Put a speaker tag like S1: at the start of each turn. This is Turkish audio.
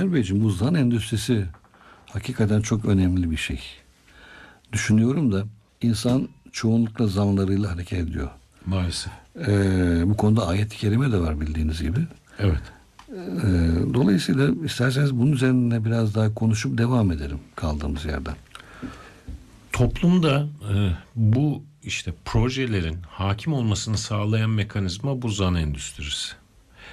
S1: Caner Beyciğim, bu zan endüstrisi hakikaten çok önemli bir şey. Düşünüyorum da insan çoğunlukla zanlarıyla hareket ediyor.
S2: Maalesef.
S1: Bu konuda ayet-i kerime de var bildiğiniz gibi.
S2: Evet.
S1: Dolayısıyla isterseniz bunun üzerine biraz daha konuşup devam edelim kaldığımız yerden.
S2: Toplumda bu işte projelerin hakim olmasını sağlayan mekanizma bu zan endüstrisi.